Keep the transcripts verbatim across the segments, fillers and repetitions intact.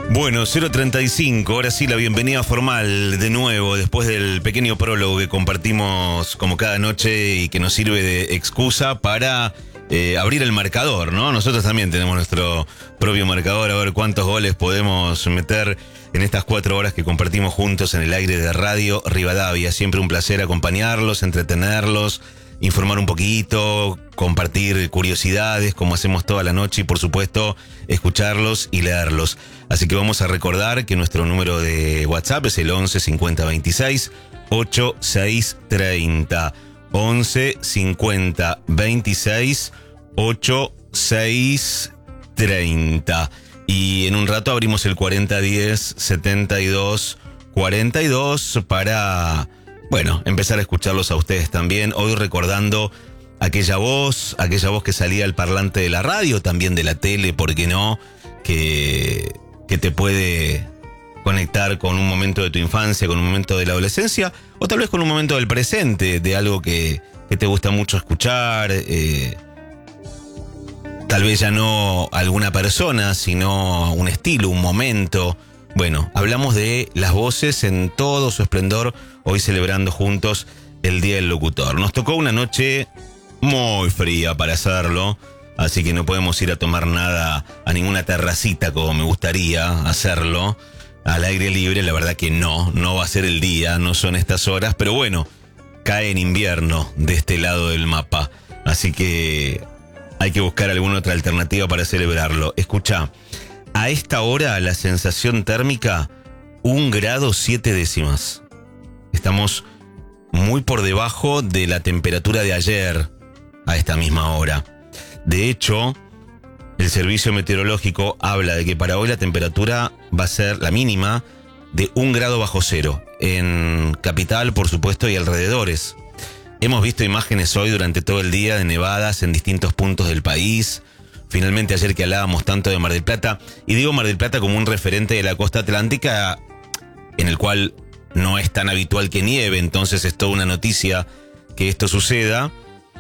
Bueno, cero treinta y cinco, ahora sí la bienvenida formal de nuevo, después del pequeño prólogo que compartimos como cada noche y que nos sirve de excusa para eh, abrir el marcador, ¿no? Nosotros también tenemos nuestro propio marcador, a ver cuántos goles podemos meter en estas cuatro horas que compartimos juntos en el aire de Radio Rivadavia. Siempre un placer acompañarlos, entretenerlos, informar un poquito, compartir curiosidades como hacemos toda la noche y por supuesto escucharlos y leerlos. Así que vamos a recordar que nuestro número de WhatsApp es el once cincuenta veintiséis ochenta y seis treinta. once cincuenta veintiséis ochenta y seis treinta. Y en un rato abrimos el cuarenta diez setenta y dos cuarenta y dos para, bueno, empezar a escucharlos a ustedes también. Hoy recordando aquella voz, aquella voz que salía al parlante de la radio, también de la tele, ¿por qué no? Que, que te puede conectar con un momento de tu infancia, con un momento de la adolescencia, o tal vez con un momento del presente, de algo que, que te gusta mucho escuchar, eh, tal vez ya no alguna persona, sino un estilo, un momento. Bueno, hablamos de las voces en todo su esplendor, hoy celebrando juntos el Día del Locutor. Nos tocó una noche muy fría para hacerlo, así que no podemos ir a tomar nada a ninguna terracita como me gustaría hacerlo. Al aire libre, la verdad que no, no va a ser el día, no son estas horas, pero bueno, cae en invierno de este lado del mapa, así que hay que buscar alguna otra alternativa para celebrarlo. Escuchá, a esta hora la sensación térmica, un grado siete décimas. Estamos muy por debajo de la temperatura de ayer a esta misma hora. De hecho, el servicio meteorológico habla de que para hoy la temperatura va a ser la mínima de un grado bajo cero. En Capital, por supuesto, y alrededores. Hemos visto imágenes hoy durante todo el día de nevadas en distintos puntos del país. Finalmente ayer que hablábamos tanto de Mar del Plata, y digo Mar del Plata como un referente de la costa atlántica, en el cual no es tan habitual que nieve, entonces es toda una noticia que esto suceda.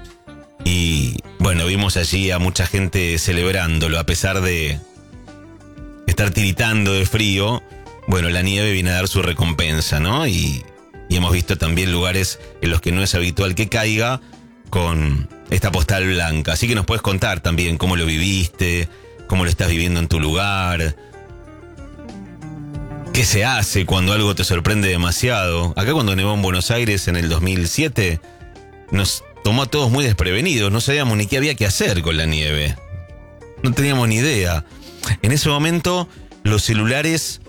Y bueno, vimos allí a mucha gente celebrándolo, a pesar de estar tiritando de frío. Bueno, la nieve viene a dar su recompensa, ¿no? Y, y hemos visto también lugares en los que no es habitual que caiga con esta postal blanca. Así que nos puedes contar también cómo lo viviste, cómo lo estás viviendo en tu lugar. ¿Qué se hace cuando algo te sorprende demasiado? Acá cuando nevó en Buenos Aires en el dos mil siete, nos tomó a todos muy desprevenidos. No sabíamos ni qué había que hacer con la nieve. No teníamos ni idea. En ese momento, los celulares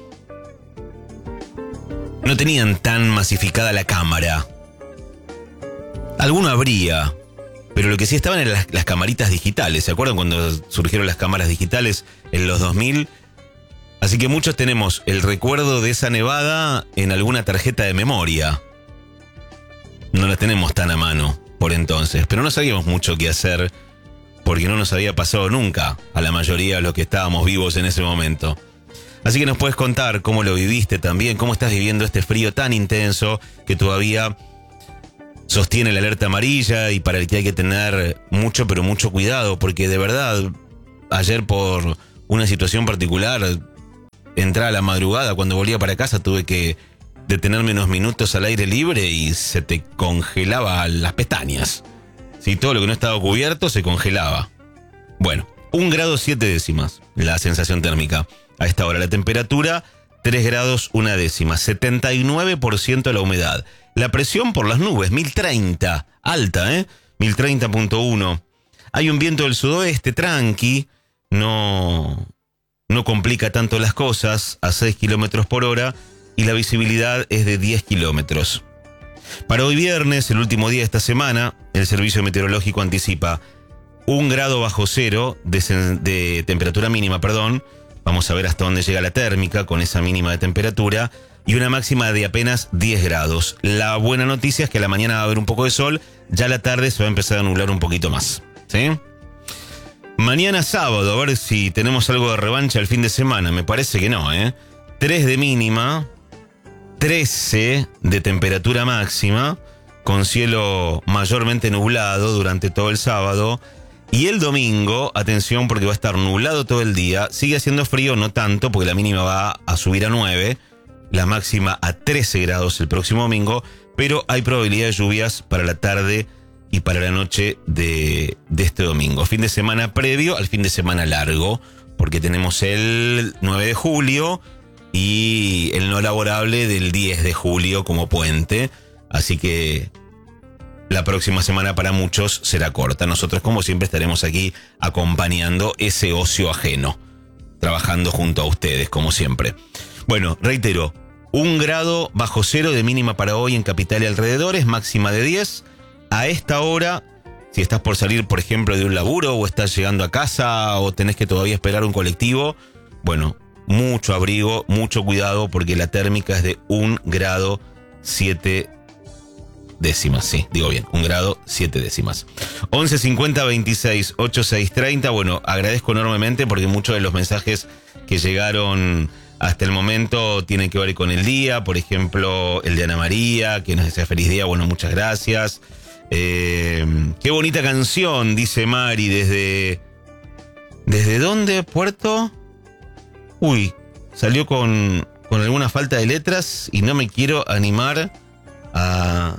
no tenían tan masificada la cámara. Alguno habría, pero lo que sí estaban eran las, las camaritas digitales. ¿Se acuerdan cuando surgieron las cámaras digitales en los dos mil? Así que muchos tenemos el recuerdo de esa nevada en alguna tarjeta de memoria. No la tenemos tan a mano por entonces, pero no sabíamos mucho qué hacer porque no nos había pasado nunca a la mayoría de los que estábamos vivos en ese momento. Así que nos puedes contar cómo lo viviste también, cómo estás viviendo este frío tan intenso que todavía sostiene la alerta amarilla y para el que hay que tener mucho, pero mucho cuidado, porque de verdad, ayer por una situación particular, entraba a la madrugada, cuando volvía para casa tuve que detenerme unos minutos al aire libre y se te congelaba las pestañas. Sí, todo lo que no estaba cubierto se congelaba. Bueno, un grado siete décimas, la sensación térmica. A esta hora la temperatura, tres grados una décima, setenta y nueve por ciento la humedad. La presión por las nubes, mil treinta, alta, ¿eh? mil treinta punto uno. Hay un viento del sudoeste, tranqui, no, no complica tanto las cosas, a seis kilómetros por hora, y la visibilidad es de diez kilómetros. Para hoy viernes, el último día de esta semana, el servicio meteorológico anticipa un grado bajo cero de, de temperatura mínima, perdón. Vamos a ver hasta dónde llega la térmica con esa mínima de temperatura y una máxima de apenas diez grados. La buena noticia es que a la mañana va a haber un poco de sol, ya a la tarde se va a empezar a nublar un poquito más, ¿sí? Mañana sábado, a ver si tenemos algo de revancha el fin de semana. Me parece que no, ¿eh? tres de mínima, trece de temperatura máxima, con cielo mayormente nublado durante todo el sábado Y el domingo, atención porque va a estar nublado todo el día, sigue haciendo frío, no tanto, porque la mínima va a subir a nueve, la máxima a trece grados el próximo domingo, pero hay probabilidad de lluvias para la tarde y para la noche de, de este domingo. Fin de semana previo al fin de semana largo, porque tenemos el nueve de julio y el no laborable del diez de julio como puente, así que la próxima semana para muchos será corta. Nosotros, como siempre, estaremos aquí acompañando ese ocio ajeno, trabajando junto a ustedes, como siempre. Bueno, reitero, un grado bajo cero de mínima para hoy en Capital y alrededores, máxima de diez. A esta hora, si estás por salir, por ejemplo, de un laburo o estás llegando a casa o tenés que todavía esperar un colectivo, bueno, mucho abrigo, mucho cuidado porque la térmica es de un grado siete décimas, sí, digo bien, un grado siete décimas. once cincuenta veintiséis ochenta y seis treinta, bueno, agradezco enormemente porque muchos de los mensajes que llegaron hasta el momento tienen que ver con el día, por ejemplo, el de Ana María, que nos desea feliz día, bueno, muchas gracias. Eh, qué bonita canción, dice Mari, desde... ¿Desde dónde? ¿Puerto? Uy, salió con, con alguna falta de letras y no me quiero animar a...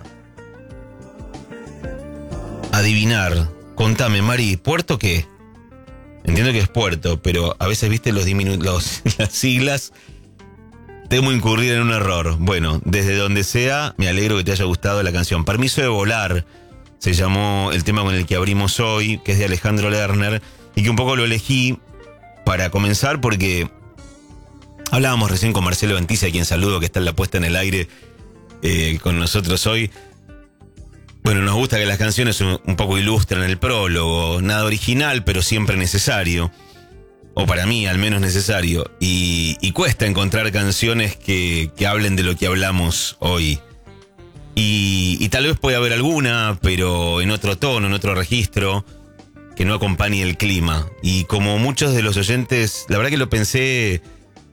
adivinar. Contame, Mari, ¿Puerto qué? Entiendo que es Puerto, pero a veces, viste, los diminutos, las siglas, temo incurrir en un error. Bueno, desde donde sea, me alegro que te haya gustado la canción. Permiso de volar, se llamó el tema con el que abrimos hoy, que es de Alejandro Lerner, y que un poco lo elegí para comenzar porque hablábamos recién con Marcelo Venticia, a quien saludo, que está en la puesta en el aire eh, con nosotros hoy. Bueno, nos gusta que las canciones un, un poco ilustren el prólogo, nada original, pero siempre necesario, o para mí al menos necesario, y, y cuesta encontrar canciones que, que hablen de lo que hablamos hoy. Y, y tal vez pueda haber alguna, pero en otro tono, en otro registro, que no acompañe el clima. Y como muchos de los oyentes, la verdad que lo pensé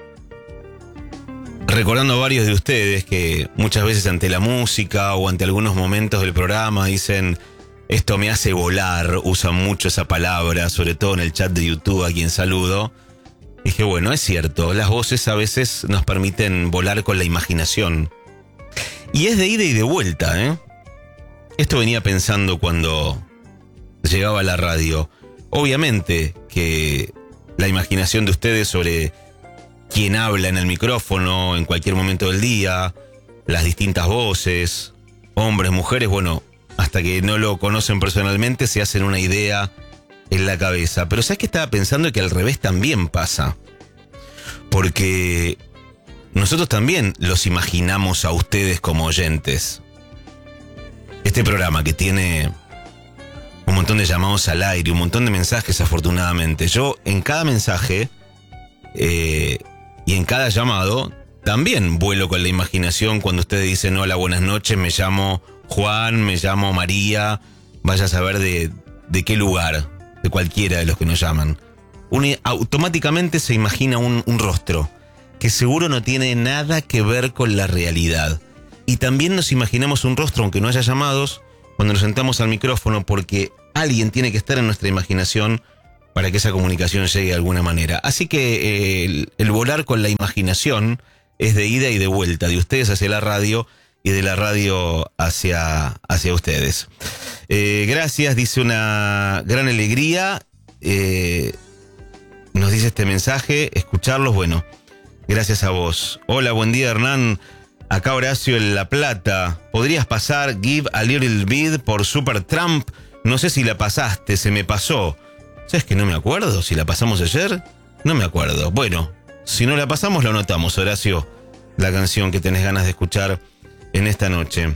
recordando a varios de ustedes que muchas veces ante la música o ante algunos momentos del programa dicen, esto me hace volar, usan mucho esa palabra, sobre todo en el chat de YouTube a quien saludo. Dije, bueno, es cierto, las voces a veces nos permiten volar con la imaginación. Y es de ida y de vuelta, ¿eh? Esto venía pensando cuando llegaba a la radio. Obviamente que la imaginación de ustedes sobre quién habla en el micrófono en cualquier momento del día, las distintas voces, hombres, mujeres, bueno, hasta que no lo conocen personalmente se hacen una idea en la cabeza. Pero ¿sabes qué estaba pensando? Que al revés también pasa. Porque nosotros también los imaginamos a ustedes como oyentes. Este programa que tiene un montón de llamados al aire, un montón de mensajes afortunadamente. Yo en cada mensaje eh, y en cada llamado también vuelo con la imaginación cuando ustedes dicen hola, buenas noches, me llamo Juan, me llamo María, vaya a saber de, de qué lugar, de cualquiera de los que nos llaman. Uno automáticamente se imagina un, un rostro que seguro no tiene nada que ver con la realidad. Y también nos imaginamos un rostro, aunque no haya llamados, cuando nos sentamos al micrófono, porque alguien tiene que estar en nuestra imaginación para que esa comunicación llegue de alguna manera. Así que eh, el, el volar con la imaginación es de ida y de vuelta, de ustedes hacia la radio y de la radio hacia, hacia ustedes. Eh, gracias, dice una gran alegría. Eh, nos dice este mensaje, escucharlos, bueno, gracias a vos. Hola, buen día, Hernán. Acá Horacio en La Plata. ¿Podrías pasar Give a Little Bit por Supertramp? No sé si la pasaste, se me pasó. ¿Sabes que no me acuerdo? ¿Si la pasamos ayer? No me acuerdo. Bueno, si no la pasamos, lo anotamos, Horacio. La canción que tenés ganas de escuchar en esta noche.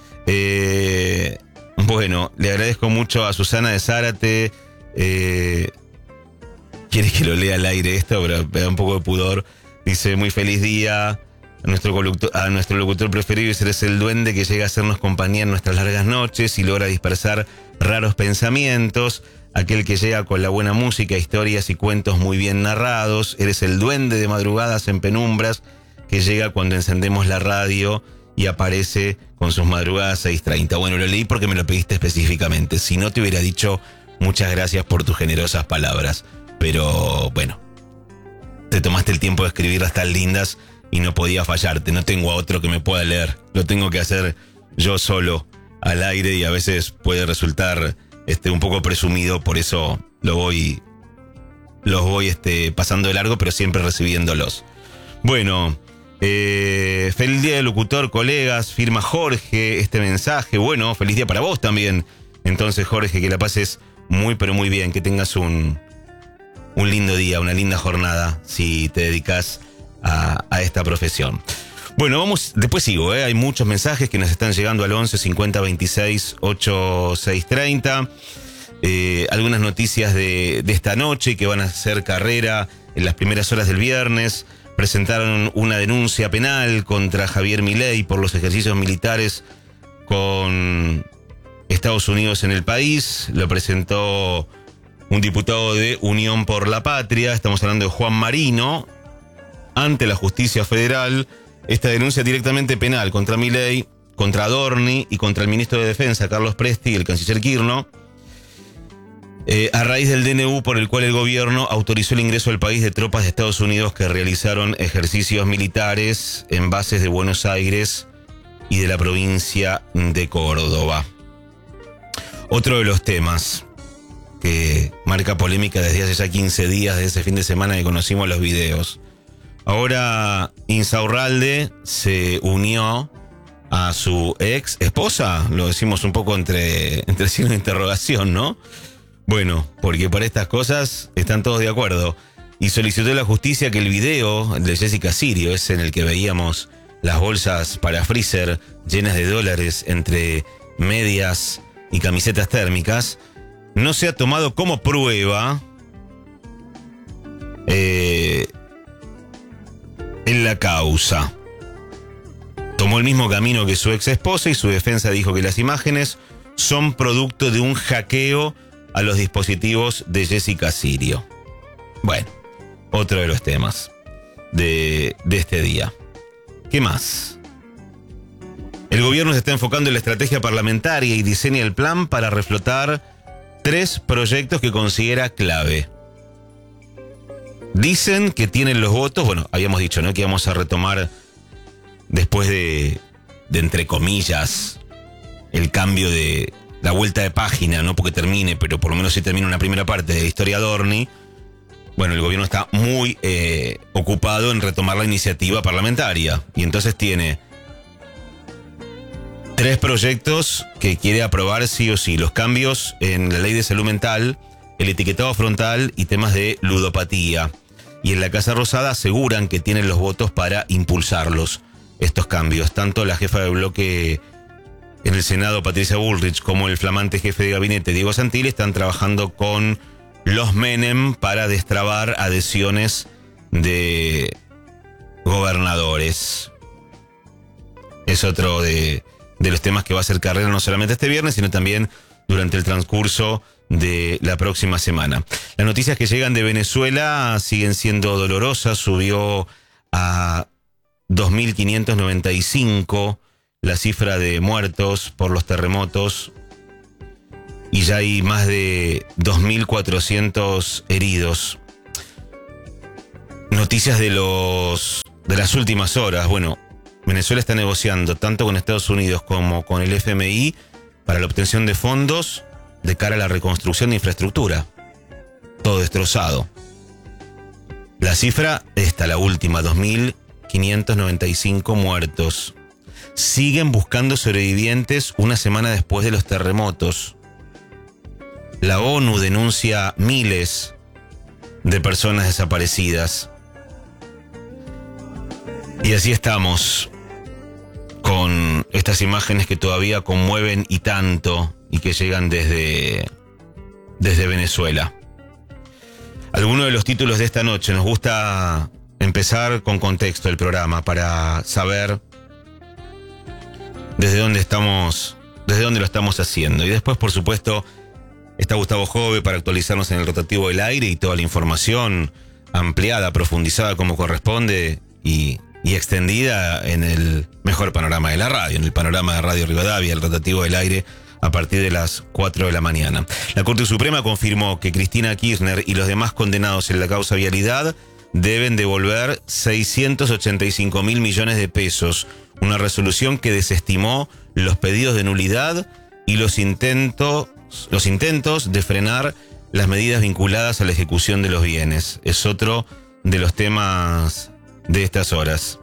Eh, bueno, le agradezco mucho a Susana de Zárate. Eh, ¿Quieres que lo lea al aire esto? Pero me da un poco de pudor. Dice, muy feliz día. A nuestro, a nuestro locutor preferido, eres el duende que llega a hacernos compañía en nuestras largas noches y logra dispersar raros pensamientos. Aquel que llega con la buena música, historias y cuentos muy bien narrados. Eres el duende de madrugadas en penumbras que llega cuando encendemos la radio y aparece con sus madrugadas seis treinta. Bueno, lo leí porque me lo pediste específicamente. Si no, te hubiera dicho muchas gracias por tus generosas palabras. Pero bueno, te tomaste el tiempo de escribirlas tan lindas y no podía fallarte. No tengo a otro que me pueda leer. Lo tengo que hacer yo solo al aire y a veces puede resultar este, un poco presumido, por eso lo voy, los voy este, pasando de largo, pero siempre recibiéndolos. Bueno, eh, feliz día del locutor, colegas, firma Jorge este mensaje. Bueno, feliz día para vos también. Entonces, Jorge, que la pases muy, pero muy bien, que tengas un, un lindo día, una linda jornada, si te dedicas a, a esta profesión. Bueno, vamos, después sigo, ¿eh? Hay muchos mensajes que nos están llegando al once cincuenta veintiséis ochenta y seis treinta. Eh, algunas noticias de, de esta noche que van a hacer carrera en las primeras horas del viernes. Presentaron una denuncia penal contra Javier Milei por los ejercicios militares con Estados Unidos en el país. Lo presentó un diputado de Unión por la Patria. Estamos hablando de Juan Marino ante la Justicia Federal. Esta denuncia directamente penal contra Milei, contra Adorni y contra el ministro de Defensa, Carlos Presti, y el canciller Kirchner, eh, a raíz del D N U por el cual el gobierno autorizó el ingreso al país de tropas de Estados Unidos que realizaron ejercicios militares en bases de Buenos Aires y de la provincia de Córdoba. Otro de los temas que marca polémica desde hace ya quince días, desde ese fin de semana que conocimos los videos. Ahora Insaurralde se unió a su ex esposa, lo decimos un poco entre, entre signos de interrogación, ¿no? Bueno, porque para estas cosas están todos de acuerdo. Y solicitó a la justicia que el video de Jessica Sirio, ese en el que veíamos las bolsas para freezer llenas de dólares entre medias y camisetas térmicas, no sea tomado como prueba eh, en la causa. Tomó el mismo camino que su ex esposa y su defensa dijo que las imágenes son producto de un hackeo a los dispositivos de Jessica Sirio. Bueno, otro de los temas de, de este día. ¿Qué más? El gobierno se está enfocando en la estrategia parlamentaria y diseña el plan para reflotar tres proyectos que considera clave. Dicen que tienen los votos, bueno, habíamos dicho, ¿no?, que íbamos a retomar después de, de entre comillas, el cambio de la vuelta de página, no porque termine, pero por lo menos si termina una primera parte de la historia de Adorni. Bueno, el gobierno está muy eh, ocupado en retomar la iniciativa parlamentaria y entonces tiene tres proyectos que quiere aprobar sí o sí: los cambios en la ley de salud mental, el etiquetado frontal y temas de ludopatía. Y en la Casa Rosada aseguran que tienen los votos para impulsarlos, estos cambios. Tanto la jefa de bloque en el Senado, Patricia Bullrich, como el flamante jefe de gabinete, Diego Santilli, están trabajando con los Menem para destrabar adhesiones de gobernadores. Es otro de, de los temas que va a hacer carrera no solamente este viernes, sino también durante el transcurso de la próxima semana. Las noticias que llegan de Venezuela siguen siendo dolorosas. Subió a dos mil quinientos noventa y cinco la cifra de muertos por los terremotos y ya hay más de dos mil cuatrocientos heridos. Noticias de los de las últimas horas. Bueno, Venezuela está negociando tanto con Estados Unidos como con el F M I para la obtención de fondos de cara a la reconstrucción de infraestructura. Todo destrozado. La cifra, esta, la última, dos mil quinientos noventa y cinco muertos. Siguen buscando sobrevivientes una semana después de los terremotos. La ONU denuncia miles de personas desaparecidas. Y así estamos, con estas imágenes que todavía conmueven y tanto, y que llegan desde, desde Venezuela. Algunos de los títulos de esta noche. Nos gusta empezar con contexto el programa para saber desde dónde estamos, desde dónde lo estamos haciendo. Y después, por supuesto, está Gustavo Jove para actualizarnos en el rotativo del aire y toda la información ampliada, profundizada como corresponde y, y extendida en el mejor panorama de la radio, en el panorama de Radio Rivadavia, el rotativo del aire, a partir de las cuatro de la mañana. La Corte Suprema confirmó que Cristina Kirchner y los demás condenados en la causa Vialidad deben devolver seiscientos ochenta y cinco mil millones de pesos, una resolución que desestimó los pedidos de nulidad y los intentos, los intentos de frenar las medidas vinculadas a la ejecución de los bienes. Es otro de los temas de estas horas.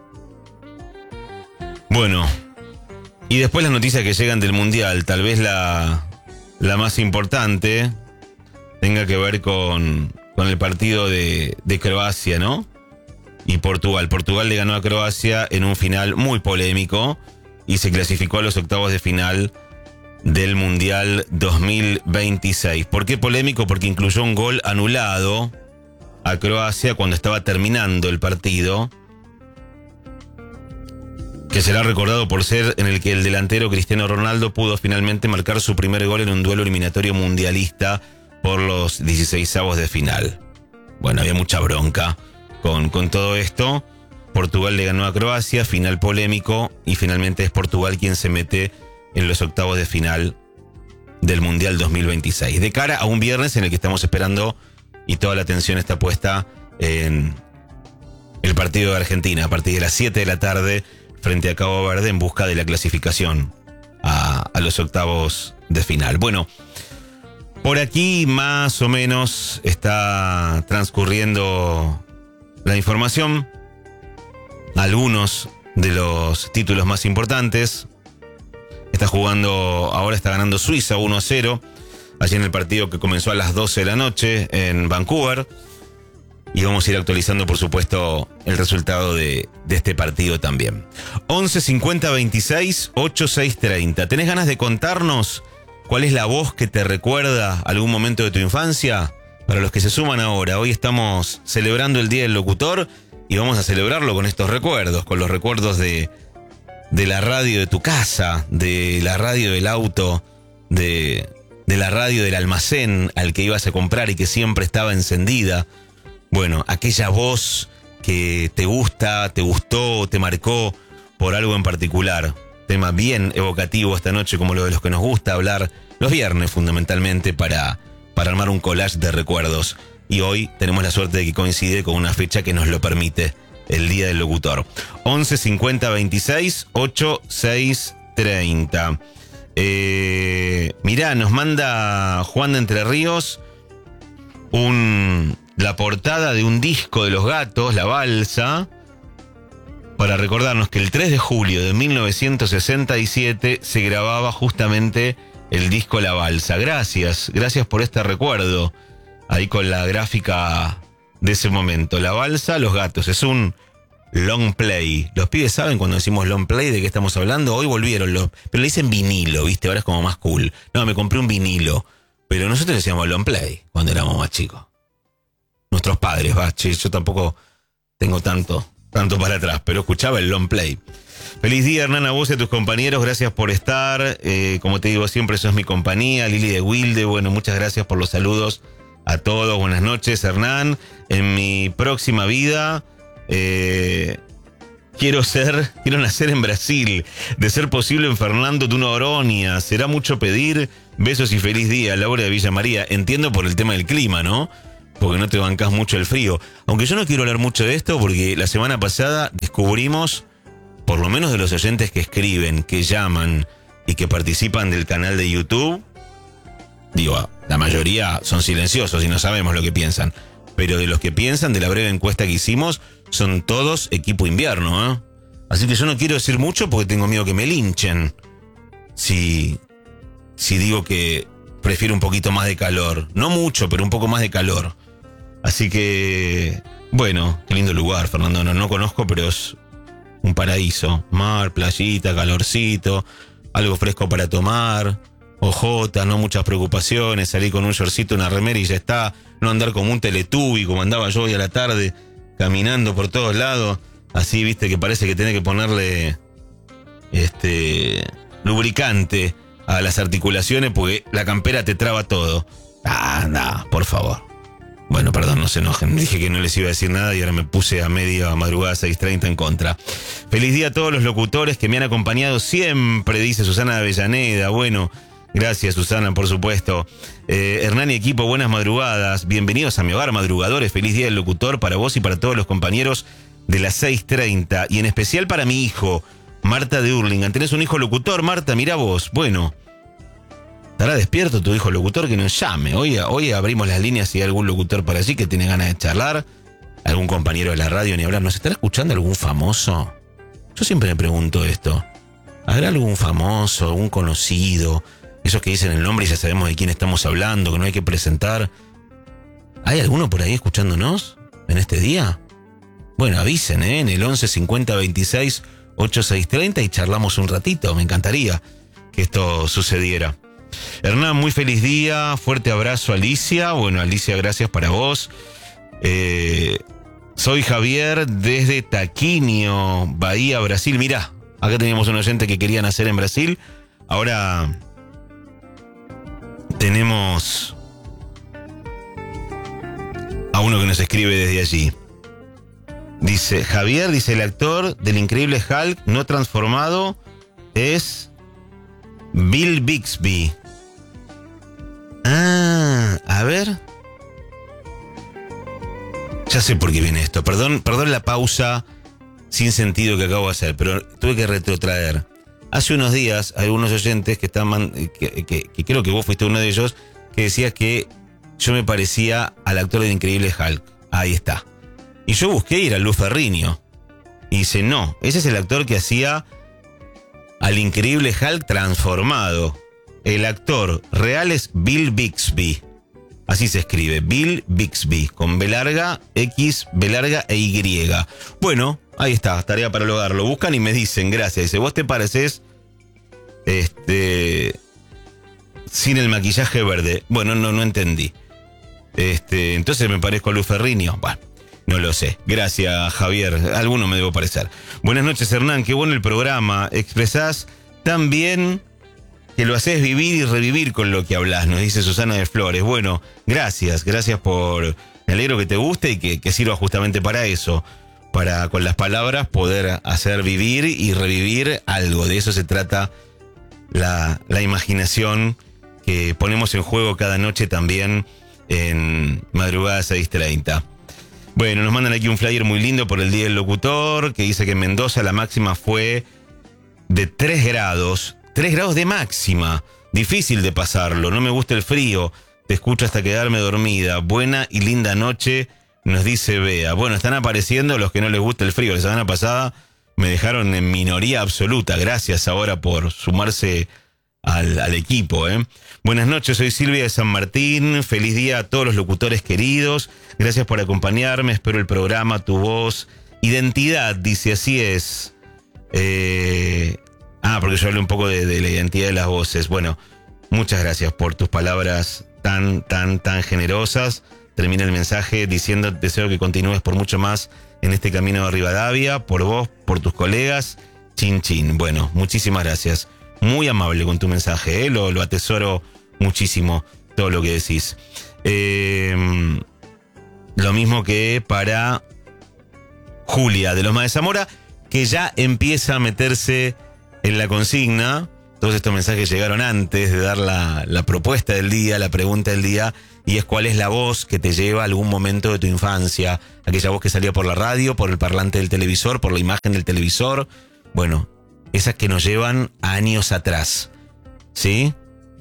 Bueno, y después las noticias que llegan del Mundial, tal vez la, la más importante tenga que ver con, con el partido de, de Croacia, ¿no? Y Portugal. Portugal le ganó a Croacia en un final muy polémico y se clasificó a los octavos de final del Mundial dos mil veintiséis. ¿Por qué polémico? Porque incluyó un gol anulado a Croacia cuando estaba terminando el partido, que será recordado por ser en el que el delantero Cristiano Ronaldo pudo finalmente marcar su primer gol en un duelo eliminatorio mundialista por los dieciseisavos de final. Bueno, había mucha bronca con, con todo esto. Portugal le ganó a Croacia, final polémico, y finalmente es Portugal quien se mete en los octavos de final del Mundial dos mil veintiséis. De cara a un viernes en el que estamos esperando y toda la atención está puesta en el partido de Argentina a partir de las siete de la tarde frente a Cabo Verde en busca de la clasificación a, a los octavos de final. Bueno, por aquí más o menos está transcurriendo la información. Algunos de los títulos más importantes. Está jugando, ahora está ganando Suiza uno a cero, allí en el partido que comenzó a las doce de la noche en Vancouver. Y vamos a ir actualizando, por supuesto, el resultado de, de este partido también. once cincuenta veintiséis ochenta y seis treinta. ¿Tenés ganas de contarnos cuál es la voz que te recuerda algún momento de tu infancia? Para los que se suman ahora, hoy estamos celebrando el Día del Locutor y vamos a celebrarlo con estos recuerdos, con los recuerdos de, de la radio de tu casa, de la radio del auto, de, de la radio del almacén al que ibas a comprar y que siempre estaba encendida. Bueno, aquella voz que te gusta, te gustó, te marcó por algo en particular. Tema bien evocativo esta noche, como lo de los que nos gusta hablar los viernes fundamentalmente para, para armar un collage de recuerdos. Y hoy tenemos la suerte de que coincide con una fecha que nos lo permite, el Día del Locutor. once cincuenta veintiséis ochenta y seis treinta. Eh, mirá, nos manda Juan de Entre Ríos un... la portada de un disco de Los Gatos, La Balsa, para recordarnos que el tres de julio de mil novecientos sesenta y siete se grababa justamente el disco La Balsa. Gracias, gracias por este recuerdo, ahí con la gráfica de ese momento. La Balsa, Los Gatos, es un long play. Los pibes saben cuando decimos long play de qué estamos hablando. Hoy volvieron, los, pero le dicen vinilo, ¿viste? Ahora es como más cool. No, me compré un vinilo, pero nosotros decíamos long play cuando éramos más chicos. Nuestros padres, va, che, yo tampoco tengo tanto, tanto para atrás, pero escuchaba el long play. Feliz día, Hernán, a vos y a tus compañeros, gracias por estar. Eh, como te digo siempre, sos mi compañía. Lili de Wilde, bueno, muchas gracias por los saludos a todos. Buenas noches, Hernán. En mi próxima vida, eh, quiero ser, quiero nacer en Brasil, de ser posible en Fernando de Noronha. ¿Será mucho pedir? Besos y feliz día, Laura de Villa María. Entiendo por el tema del clima, ¿no? Porque no te bancás mucho el frío. Aunque yo no quiero hablar mucho de esto porque la semana pasada descubrimos, por lo menos de los oyentes que escriben, que llaman y que participan del canal de YouTube, digo, la mayoría son silenciosos y no sabemos lo que piensan, pero de los que piensan, de la breve encuesta que hicimos, son todos equipo invierno, ¿eh? Así que yo no quiero decir mucho porque tengo miedo que me linchen si, si digo que prefiero un poquito más de calor. No mucho, pero un poco más de calor. Así que, bueno, qué lindo lugar, Fernando. No, no conozco, pero es un paraíso. Mar, playita, calorcito, algo fresco para tomar, ojotas, no muchas preocupaciones, salir con un shortcito, una remera y ya está. No andar como un Teletubby, como andaba yo hoy a la tarde, caminando por todos lados. Así, viste, que parece que tenés que ponerle este lubricante a las articulaciones porque la campera te traba todo. Ah, no, por favor. Bueno, perdón, no se enojen. Dije que no les iba a decir nada y ahora me puse a media madrugada seis treinta en contra. Feliz día a todos los locutores que me han acompañado siempre, dice Susana de Avellaneda. Bueno, Gracias, Susana, por supuesto. Eh, Hernán y equipo, buenas madrugadas. Bienvenidos a mi hogar, madrugadores. Feliz día del locutor para vos y para todos los compañeros de las seis treinta. Y en especial para mi hijo, Marta de Hurlingham. ¿Tenés un hijo locutor, Marta? Mirá vos. Bueno, estará despierto tu hijo locutor, que nos llame. Hoy, hoy abrimos las líneas si hay algún locutor por allí que tiene ganas de charlar. Algún compañero de la radio ni hablar. ¿Nos estará escuchando algún famoso? Yo siempre me pregunto esto. ¿Habrá algún famoso, algún conocido? Esos que dicen el nombre y ya sabemos de quién estamos hablando, que no hay que presentar. ¿Hay alguno por ahí escuchándonos en este día? Bueno, avisen, ¿eh? En el once cincuenta veintiséis ochenta y seis treinta y charlamos un ratito. Me encantaría que esto sucediera. Hernán, muy feliz día. Fuerte abrazo, Alicia. Bueno, Alicia, gracias para vos. Eh, soy Javier desde Taquinho, Bahía, Brasil. Mirá, acá teníamos un oyente que quería nacer en Brasil. Ahora tenemos a uno que nos escribe desde allí. Dice, Javier, dice, el actor del increíble Hulk no transformado es Bill Bixby. Ah, a ver. Ya sé por qué viene esto. Perdón, perdón la pausa sin sentido que acabo de hacer, pero tuve que retrotraer. Hace unos días, algunos oyentes que están, que, que, que creo que vos fuiste uno de ellos, que decías que yo me parecía al actor del increíble Hulk. Ahí está. Y yo busqué ir a Lou Ferrigno. Y dice, no, ese es el actor que hacía al increíble Hulk transformado. El actor real es Bill Bixby. Así se escribe, Bill Bixby, con B larga, X, B larga e Y. Bueno, ahí está, tarea para lograr. Lo buscan y me dicen, gracias. Dice, vos te pareces este, sin el maquillaje verde. Bueno, no, no entendí. Este, entonces me parezco a Lou Ferrigno. Bueno, no lo sé. Gracias, Javier. Alguno me debo parecer. Buenas noches, Hernán. Qué bueno el programa. Expresás tan bien que lo haces vivir y revivir con lo que hablas, nos dice Susana de Flores. Bueno, gracias, gracias por... Me alegro que te guste y que, que sirva justamente para eso, para con las palabras poder hacer vivir y revivir algo. De eso se trata la, la imaginación que ponemos en juego cada noche también en Madrugada seis treinta. Bueno, nos mandan aquí un flyer muy lindo por el Día del Locutor, que dice que en Mendoza la máxima fue de tres grados... Tres grados de máxima. Difícil de pasarlo. No me gusta el frío. Te escucho hasta quedarme dormida. Buena y linda noche, nos dice Bea. Bueno, están apareciendo los que no les gusta el frío. La semana pasada me dejaron en minoría absoluta. Gracias ahora por sumarse al, al equipo, ¿eh? Buenas noches, soy Silvia de San Martín. Feliz día a todos los locutores queridos. Gracias por acompañarme. Espero el programa, tu voz. Identidad, dice, así es. Eh... Ah, porque yo hablé un poco de, de la identidad de las voces. Bueno, muchas gracias por tus palabras tan, tan, tan generosas. Termina el mensaje diciendo, deseo que continúes por mucho más en este camino de Rivadavia, por vos, por tus colegas. Chin, chin. Bueno, muchísimas gracias. Muy amable con tu mensaje, ¿eh? Lo, lo atesoro muchísimo, todo lo que decís. Eh, lo mismo que para Julia de Loma de Zamora, que ya empieza a meterse en la consigna. Todos estos mensajes llegaron antes de dar la, la propuesta del día, la pregunta del día, y es cuál es la voz que te lleva a algún momento de tu infancia, aquella voz que salía por la radio, por el parlante del televisor, por la imagen del televisor, bueno, esas que nos llevan a años atrás, ¿sí?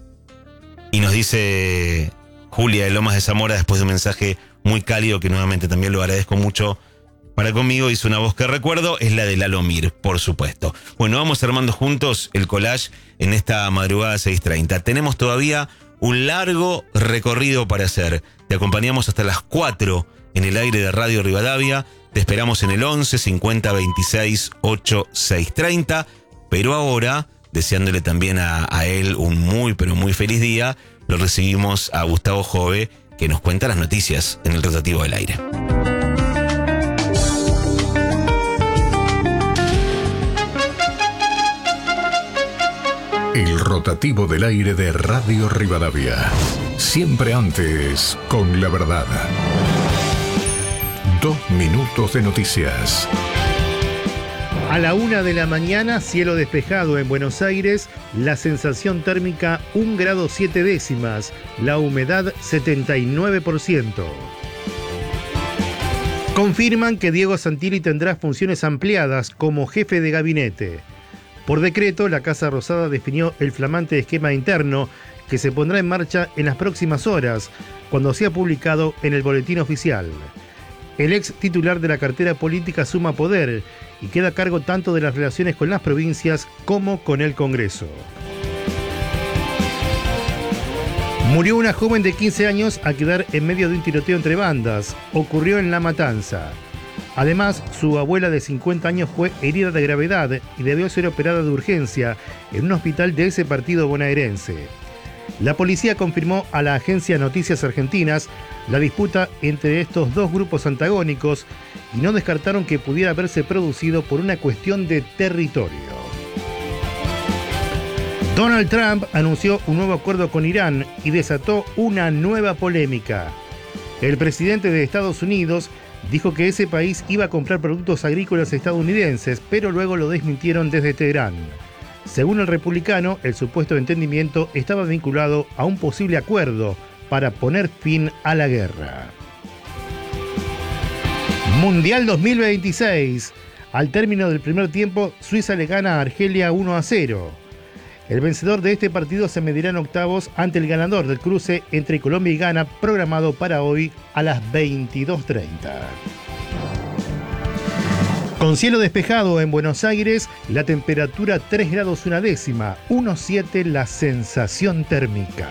Y nos dice Julia de Lomas de Zamora, después de un mensaje muy cálido, que nuevamente también lo agradezco mucho, para conmigo, hizo una voz que recuerdo, es la de Lalo Mir, por supuesto. Bueno, vamos armando juntos el collage en esta madrugada seis treinta. Tenemos todavía un largo recorrido para hacer. Te acompañamos hasta las cuatro en el aire de Radio Rivadavia. Te esperamos en el once cincuenta veintiséis ochenta y seis treinta. Pero ahora, deseándole también a, a él un muy, pero muy feliz día, lo recibimos a Gustavo Jove, que nos cuenta las noticias en el rotativo del aire. El rotativo del aire de Radio Rivadavia. Siempre antes, con la verdad. Dos minutos de noticias. A la una de la mañana, cielo despejado en Buenos Aires, la sensación térmica un grado siete décimas, la humedad setenta y nueve por ciento. Confirman que Diego Santilli tendrá funciones ampliadas como jefe de gabinete. Por decreto, la Casa Rosada definió el flamante esquema interno que se pondrá en marcha en las próximas horas, cuando sea publicado en el boletín oficial. El ex titular de la cartera política suma poder y queda a cargo tanto de las relaciones con las provincias como con el Congreso. Murió una joven de quince años al quedar en medio de un tiroteo entre bandas. Ocurrió en La Matanza. Además, su abuela de cincuenta años fue herida de gravedad y debió ser operada de urgencia en un hospital de ese partido bonaerense. La policía confirmó a la agencia Noticias Argentinas la disputa entre estos dos grupos antagónicos y no descartaron que pudiera haberse producido por una cuestión de territorio. Donald Trump anunció un nuevo acuerdo con Irán y desató una nueva polémica. El presidente de Estados Unidos dijo que ese país iba a comprar productos agrícolas estadounidenses, pero luego lo desmintieron desde Teherán. Según el republicano, el supuesto entendimiento estaba vinculado a un posible acuerdo para poner fin a la guerra. Mundial dos mil veintiséis. Al término del primer tiempo, Suiza le gana a Argelia uno a cero. El vencedor de este partido se medirá en octavos ante el ganador del cruce entre Colombia y Ghana, programado para hoy a las veintidós treinta. Con cielo despejado en Buenos Aires, la temperatura tres grados una décima, uno coma siete la sensación térmica.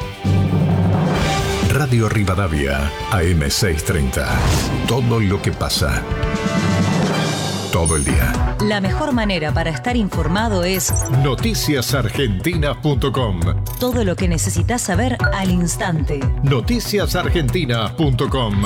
Radio Rivadavia, A M seiscientos treinta. Todo lo que pasa. Todo el día. La mejor manera para estar informado es noticias argentinas punto com. Todo lo que necesitas saber al instante. noticias argentinas punto com.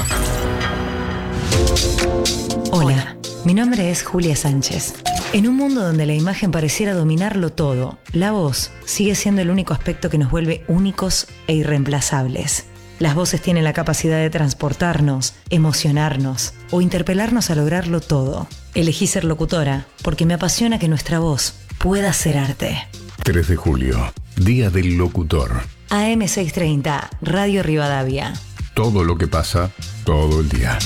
Hola, mi nombre es Julia Sánchez. En un mundo donde la imagen pareciera dominarlo todo, la voz sigue siendo el único aspecto que nos vuelve únicos e irreemplazables. Las voces tienen la capacidad de transportarnos, emocionarnos o interpelarnos a lograrlo todo. Elegí ser locutora porque me apasiona que nuestra voz pueda ser arte. tres de julio, Día del Locutor. A M seiscientos treinta, Radio Rivadavia. Todo lo que pasa, todo el día.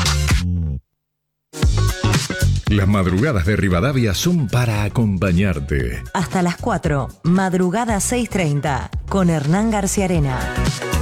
Las madrugadas de Rivadavia son para acompañarte. Hasta las cuatro, Madrugada seiscientos treinta, con Hernán García Arena.